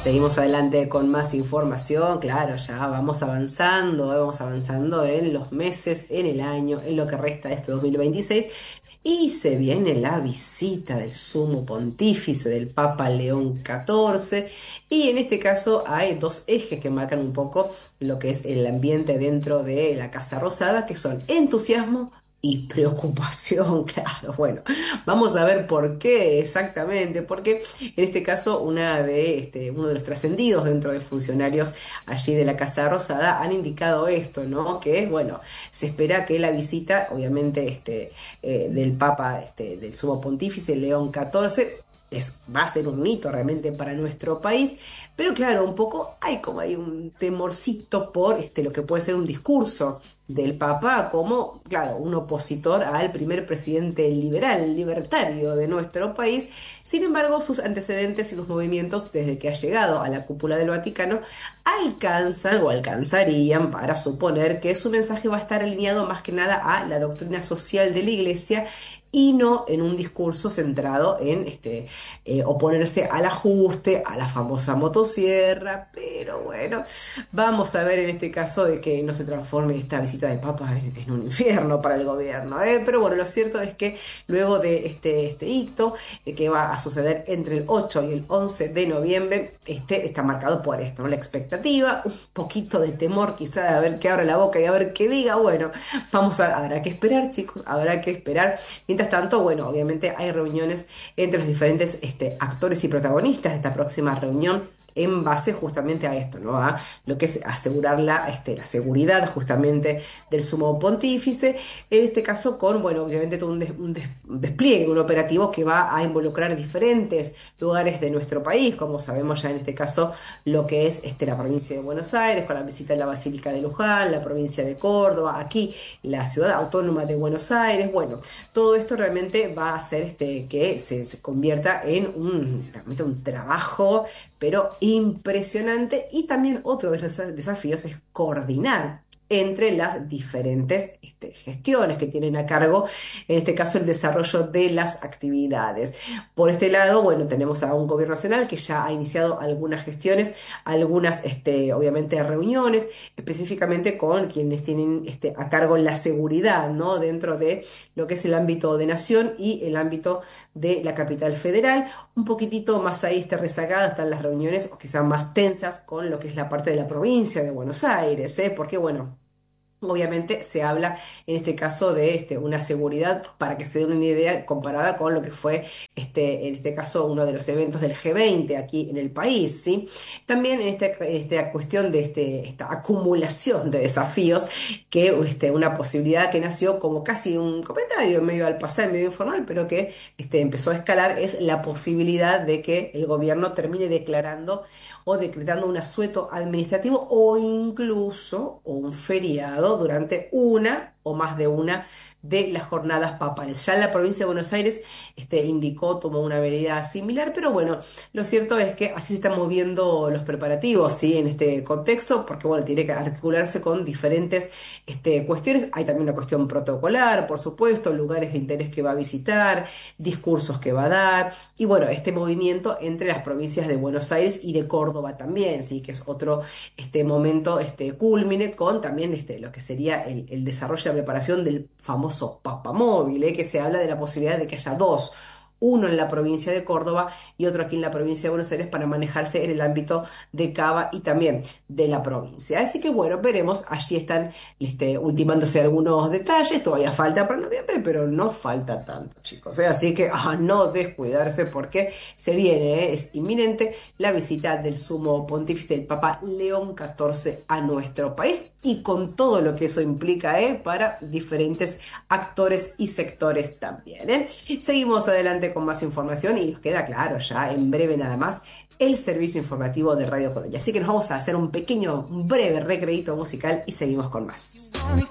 Seguimos adelante con más información, claro, ya vamos avanzando en los meses, en el año, en lo que resta de este 2026 y se viene la visita del Sumo Pontífice del Papa León XIV y en este caso hay dos ejes que marcan un poco lo que es el ambiente dentro de la Casa Rosada, que son entusiasmo y preocupación, claro. Bueno, vamos a ver por qué exactamente, porque en este caso uno de los trascendidos dentro de funcionarios allí de la Casa Rosada han indicado esto, ¿no? Que, bueno, se espera que la visita, obviamente, del Papa, del Sumo Pontífice León XIV, va a ser un hito realmente para nuestro país, pero claro, un poco hay un temorcito por lo que puede ser un discurso del Papa como, claro, un opositor al primer presidente liberal, libertario de nuestro país. Sin embargo, sus antecedentes y sus movimientos desde que ha llegado a la cúpula del Vaticano alcanzan o alcanzarían para suponer que su mensaje va a estar alineado más que nada a la doctrina social de la Iglesia y no en un discurso centrado en oponerse al ajuste, a la famosa motosierra, pero bueno, vamos a ver en este caso de que no se transforme esta visita de papas en un infierno para el gobierno, ¿eh? Pero bueno, lo cierto es que luego de este hito que va a suceder entre el 8 y el 11 de noviembre, está marcado por esto, ¿no? La expectativa, un poquito de temor quizá de a ver qué abra la boca y a ver qué diga, bueno, habrá que esperar, chicos, habrá que esperar. Mientras tanto, bueno, obviamente hay reuniones entre los diferentes actores y protagonistas de esta próxima reunión en base justamente a esto, ¿no? A lo que es asegurar la seguridad justamente del sumo pontífice, en este caso con, bueno, obviamente todo un despliegue, un operativo que va a involucrar diferentes lugares de nuestro país, como sabemos ya en este caso lo que es la provincia de Buenos Aires, con la visita de la Basílica de Luján, la provincia de Córdoba, aquí la ciudad autónoma de Buenos Aires, bueno, todo esto realmente va a hacer que se convierta en realmente un trabajo pero impresionante. Y también otro de los desafíos es coordinar entre las diferentes gestiones que tienen a cargo, en este caso el desarrollo de las actividades. Por este lado, bueno, tenemos a un gobierno nacional que ya ha iniciado algunas gestiones, algunas, obviamente, reuniones, específicamente con quienes tienen a cargo la seguridad, ¿no? Dentro de lo que es el ámbito de nación y el ámbito de la capital federal. Un poquitito más ahí rezagada están las reuniones, o quizás más tensas, con lo que es la parte de la provincia de Buenos Aires, ¿eh? Porque, bueno, obviamente se habla en este caso de una seguridad, para que se den una idea, comparada con lo que fue en este caso uno de los eventos del G20 aquí en el país, ¿sí? También esta cuestión de esta acumulación de desafíos, que una posibilidad que nació como casi un comentario medio al pasar, medio informal, pero que empezó a escalar, es la posibilidad de que el gobierno termine declarando o decretando un asueto administrativo o incluso un feriado durante una o más de una de las jornadas papales. Ya la provincia de Buenos Aires tomó una medida similar, pero bueno, lo cierto es que así se están moviendo los preparativos, ¿sí? En este contexto, porque bueno, tiene que articularse con diferentes cuestiones. Hay también una cuestión protocolar, por supuesto, lugares de interés que va a visitar, discursos que va a dar, y bueno, este movimiento entre las provincias de Buenos Aires y de Córdoba también, sí, que es otro momento cúlmine con también lo que sería el desarrollo y la preparación del famoso papamóvil, que se habla de la posibilidad de que haya dos, uno en la provincia de Córdoba y otro aquí en la provincia de Buenos Aires, para manejarse en el ámbito de Cava y también de la provincia. Así que bueno, veremos, allí están ultimándose algunos detalles, todavía falta para noviembre, pero no falta tanto, chicos, ¿eh? Así que a no descuidarse, porque se viene, es inminente la visita del sumo pontífice, del Papa León XIV, a nuestro país, y con todo lo que eso implica, para diferentes actores y sectores también, ¿eh? Seguimos adelante con más información y nos queda claro ya en breve nada más el servicio informativo de Radio Colonia. Así que nos vamos a hacer un breve recreíto musical y seguimos con más.